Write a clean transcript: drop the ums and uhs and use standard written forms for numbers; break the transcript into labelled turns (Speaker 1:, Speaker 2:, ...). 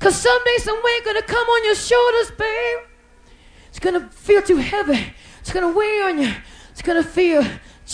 Speaker 1: Because someday, some weight gonna come on your shoulders, babe. It's gonna feel too heavy. It's gonna weigh on you. It's gonna feel